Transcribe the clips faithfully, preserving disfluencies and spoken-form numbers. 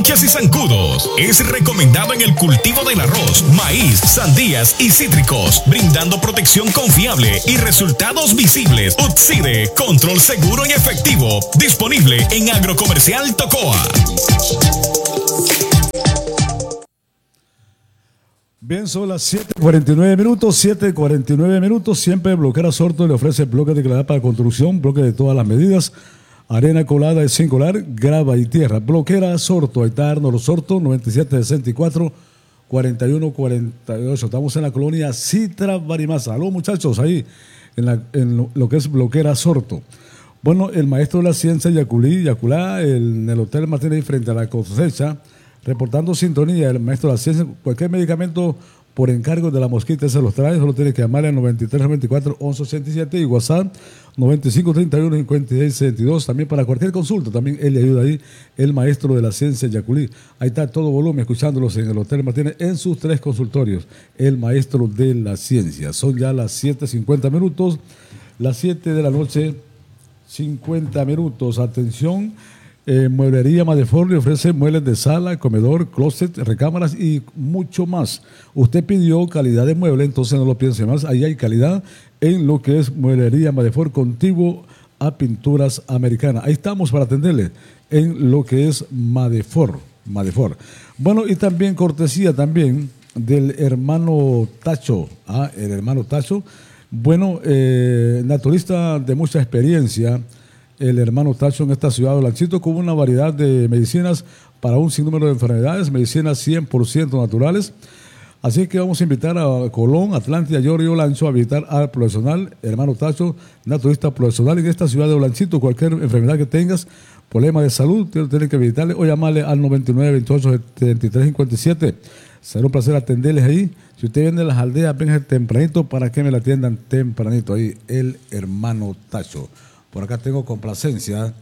tronques y zancudos. Es recomendado en el cultivo del arroz, maíz, sandías y cítricos, brindando protección confiable y resultados visibles. Utside, control seguro y efectivo. Disponible en Agrocomercial Tocoa. Bien, son las siete cuarenta y nueve minutos, siete cuarenta y nueve minutos. Siempre Bloquera Sorto le ofrece bloques de calidad para construcción, bloques de todas las medidas, arena colada y sin colar, grava y tierra. Bloquera Sorto, Aitar Norosorto, noventa y siete sesenta y cuatro, cuarenta y uno cuarenta y ocho. Estamos en la colonia Citra Barimasa. Aló, muchachos, ahí en, la, en lo, lo que es Bloquera Sorto. Bueno, el maestro de la ciencia, Yaculí, Yaculá, el, en el Hotel Martínez frente a la cosecha, reportando sintonía, el maestro de la ciencia. Cualquier medicamento por encargo de la mosquita se los trae, solo tiene que llamarle al noventa y tres noventa y cuatro once ochenta y siete y WhatsApp noventa y cinco treinta y uno cincuenta y seis sesenta y dos. También para cualquier consulta, también él le ayuda ahí, el maestro de la ciencia, Yaculí. Ahí está todo volumen, escuchándolos en el Hotel Martínez, en sus tres consultorios, el maestro de la ciencia. Son ya las siete cincuenta minutos, las siete de la noche, cincuenta minutos. Atención. Eh, Mueblería Madefort le ofrece muebles de sala, comedor, closet, recámaras y mucho más. Usted pidió calidad de mueble, entonces no lo piense más. Ahí hay calidad en lo que es Mueblería Madefort, contiguo a Pinturas Americanas. Ahí estamos para atenderle en lo que es Madefort. Madefort. Bueno, y también cortesía también del hermano Tacho. Ah, el hermano Tacho. Bueno, eh, naturista de mucha experiencia. El hermano Tacho en esta ciudad de Olanchito, con una variedad de medicinas para un sinnúmero de enfermedades, medicinas cien por ciento naturales. Así que vamos a invitar a Colón, Atlántida, Llorio y Olancho a visitar al profesional, hermano Tacho, naturista profesional en esta ciudad de Olanchito. Cualquier enfermedad que tengas, problema de salud, tienes que visitarle o llamarle al noventa y nueve veintiocho setenta y tres cincuenta y siete. Será un placer atenderles ahí. Si usted viene de las aldeas, venga tempranito para que me la atiendan tempranito. Ahí el hermano Tacho. Por acá tengo complacencia,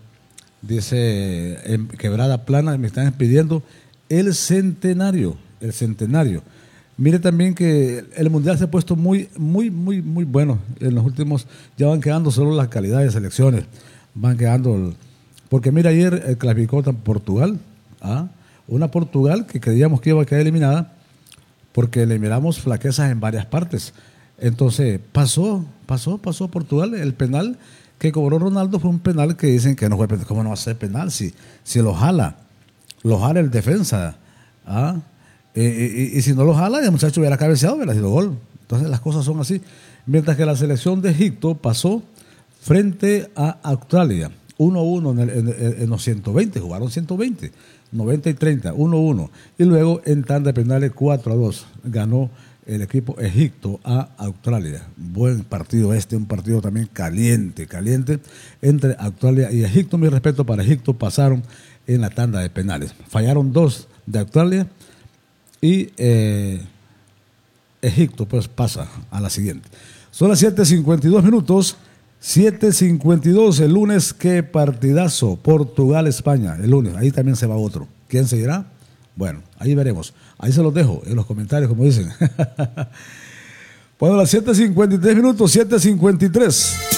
dice en Quebrada Plana, me están pidiendo el centenario, el centenario. Mire también que el mundial se ha puesto muy, muy, muy, muy bueno. En los últimos, ya van quedando solo las calidades de selecciones, van quedando, el, porque mira ayer eh, clasificó Portugal, ¿ah? Una Portugal que creíamos que iba a quedar eliminada, porque le miramos flaquezas en varias partes. Entonces pasó, pasó, pasó Portugal, el penal que cobró Ronaldo fue un penal que dicen que no fue penal. ¿Cómo no va a ser penal? Si, si lo jala, lo jala el defensa. ¿Ah? Y, y, y si no lo jala, el muchacho hubiera cabeceado, hubiera sido gol. Entonces las cosas son así. Mientras que la selección de Egipto pasó frente a Australia, uno a uno en, en, en los ciento veinte, jugaron ciento veinte, noventa y treinta, uno a uno. Y luego en tanda de penales cuatro a dos, ganó el equipo Egipto a Australia. Buen partido este, un partido también caliente, caliente entre Australia y Egipto. Mi respeto para Egipto, pasaron en la tanda de penales. Fallaron dos de Australia y eh, Egipto pues pasa a la siguiente. Son las siete cincuenta y dos minutos, siete cincuenta y dos, el lunes, qué partidazo, Portugal-España, el lunes, ahí también se va otro. ¿Quién seguirá? Bueno, ahí veremos. Ahí se los dejo en los comentarios, como dicen. Bueno, las siete cincuenta y tres minutos, siete cincuenta y tres.